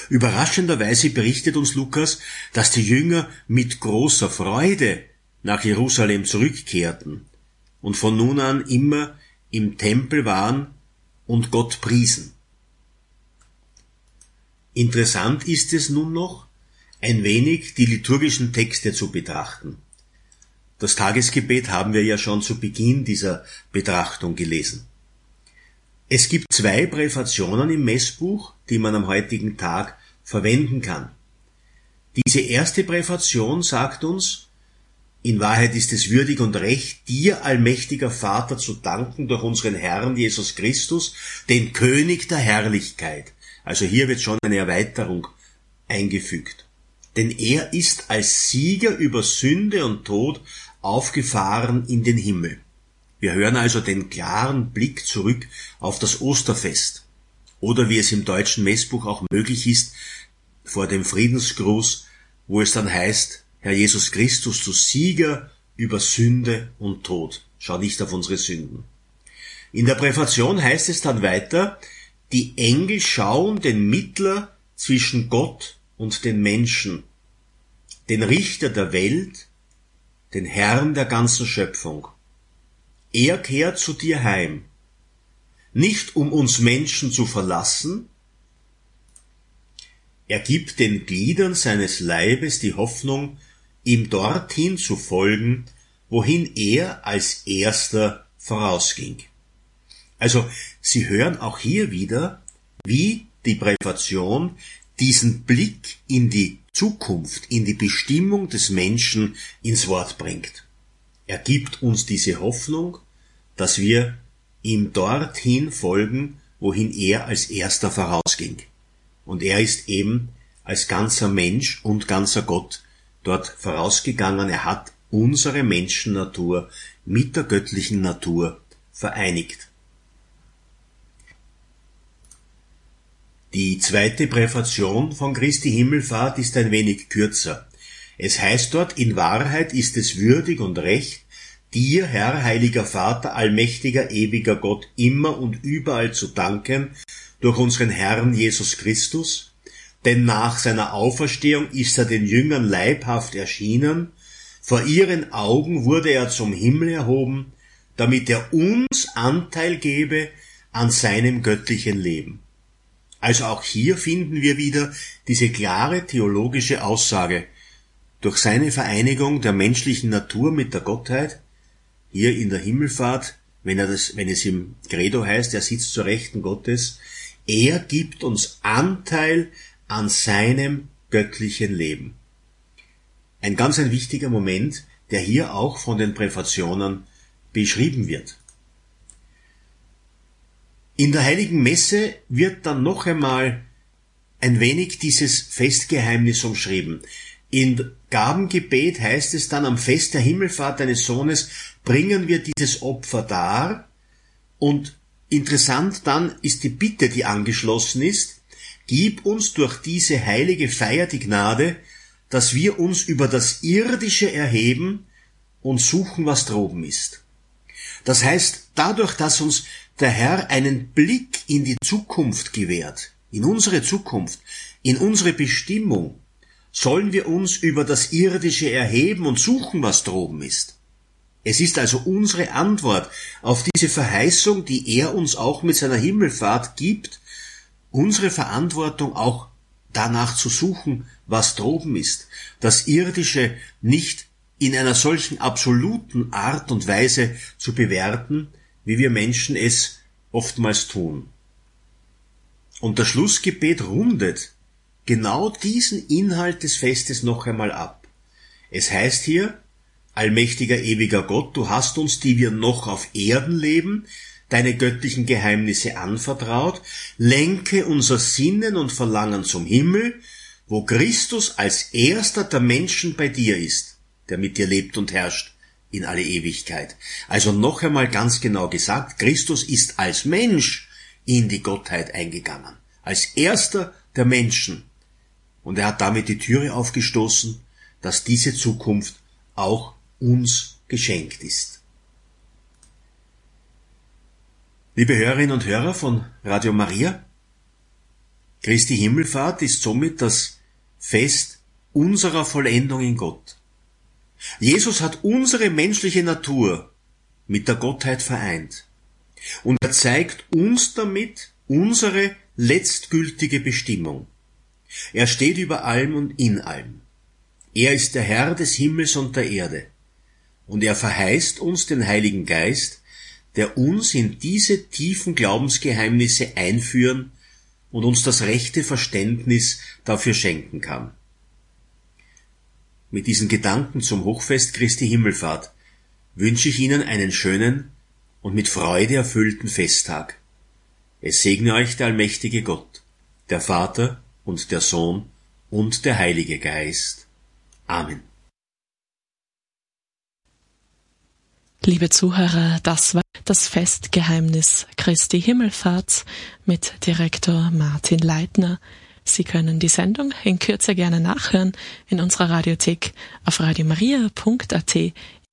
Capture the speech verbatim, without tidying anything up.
Überraschenderweise berichtet uns Lukas, dass die Jünger mit großer Freude nach Jerusalem zurückkehrten und von nun an immer im Tempel waren und Gott priesen. Interessant ist es nun noch, ein wenig die liturgischen Texte zu betrachten. Das Tagesgebet haben wir ja schon zu Beginn dieser Betrachtung gelesen. Es gibt zwei Präfationen im Messbuch, die man am heutigen Tag verwenden kann. Diese erste Präfation sagt uns, in Wahrheit ist es würdig und recht, dir, allmächtiger Vater, zu danken durch unseren Herrn Jesus Christus, den König der Herrlichkeit. Also hier wird schon eine Erweiterung eingefügt. Denn er ist als Sieger über Sünde und Tod aufgefahren in den Himmel. Wir hören also den klaren Blick zurück auf das Osterfest. Oder wie es im deutschen Messbuch auch möglich ist, vor dem Friedensgruß, wo es dann heißt, Herr Jesus Christus, du Sieger über Sünde und Tod. Schau nicht auf unsere Sünden. In der Präfation heißt es dann weiter, die Engel schauen den Mittler zwischen Gott und den Menschen, den Richter der Welt, den Herrn der ganzen Schöpfung. Er kehrt zu dir heim, nicht um uns Menschen zu verlassen, er gibt den Gliedern seines Leibes die Hoffnung, ihm dorthin zu folgen, wohin er als Erster vorausging. Also, Sie hören auch hier wieder, wie die Präfation diesen Blick in die Zukunft, in die Bestimmung des Menschen ins Wort bringt. Er gibt uns diese Hoffnung, dass wir ihm dorthin folgen, wohin er als Erster vorausging. Und er ist eben als ganzer Mensch und ganzer Gott dort vorausgegangen. Er hat unsere Menschennatur mit der göttlichen Natur vereinigt. Die zweite Präfation von Christi Himmelfahrt ist ein wenig kürzer. Es heißt dort, in Wahrheit ist es würdig und recht, dir, Herr, heiliger Vater, allmächtiger, ewiger Gott, immer und überall zu danken, durch unseren Herrn Jesus Christus, denn nach seiner Auferstehung ist er den Jüngern leibhaft erschienen, vor ihren Augen wurde er zum Himmel erhoben, damit er uns Anteil gebe an seinem göttlichen Leben. Also auch hier finden wir wieder diese klare theologische Aussage. Durch seine Vereinigung der menschlichen Natur mit der Gottheit, hier in der Himmelfahrt, wenn er das, wenn es im Credo heißt, er sitzt zur Rechten Gottes, er gibt uns Anteil an seinem göttlichen Leben. Ein ganz ein wichtiger Moment, der hier auch von den Präfationen beschrieben wird. In der Heiligen Messe wird dann noch einmal ein wenig dieses Festgeheimnis umschrieben. Im Gabengebet heißt es dann, am Fest der Himmelfahrt deines Sohnes bringen wir dieses Opfer dar. Und interessant dann ist die Bitte, die angeschlossen ist, gib uns durch diese heilige Feier die Gnade, dass wir uns über das Irdische erheben und suchen, was droben ist. Das heißt, dadurch, dass uns der Herr einen Blick in die Zukunft gewährt, in unsere Zukunft, in unsere Bestimmung, sollen wir uns über das Irdische erheben und suchen, was droben ist. Es ist also unsere Antwort auf diese Verheißung, die er uns auch mit seiner Himmelfahrt gibt, unsere Verantwortung auch danach zu suchen, was droben ist, das Irdische nicht in einer solchen absoluten Art und Weise zu bewerten, wie wir Menschen es oftmals tun. Und das Schlussgebet rundet genau diesen Inhalt des Festes noch einmal ab. Es heißt hier, allmächtiger, ewiger Gott, du hast uns, die wir noch auf Erden leben, deine göttlichen Geheimnisse anvertraut, lenke unser Sinnen und Verlangen zum Himmel, wo Christus als erster der Menschen bei dir ist, der mit dir lebt und herrscht in alle Ewigkeit. Also noch einmal ganz genau gesagt, Christus ist als Mensch in die Gottheit eingegangen, als erster der Menschen. Und er hat damit die Türe aufgestoßen, dass diese Zukunft auch uns geschenkt ist. Liebe Hörerinnen und Hörer von Radio Maria, Christi Himmelfahrt ist somit das Fest unserer Vollendung in Gott. Jesus hat unsere menschliche Natur mit der Gottheit vereint. Und er zeigt uns damit unsere letztgültige Bestimmung. Er steht über allem und in allem. Er ist der Herr des Himmels und der Erde. Und er verheißt uns den Heiligen Geist, der uns in diese tiefen Glaubensgeheimnisse einführen und uns das rechte Verständnis dafür schenken kann. Mit diesen Gedanken zum Hochfest Christi Himmelfahrt wünsche ich Ihnen einen schönen und mit Freude erfüllten Festtag. Es segne euch der allmächtige Gott, der Vater und der Sohn und der Heilige Geist. Amen. Liebe Zuhörer, das war das Festgeheimnis Christi Himmelfahrt mit Direktor Martin Leitner. Sie können die Sendung in Kürze gerne nachhören in unserer Radiothek auf radiomaria punkt at,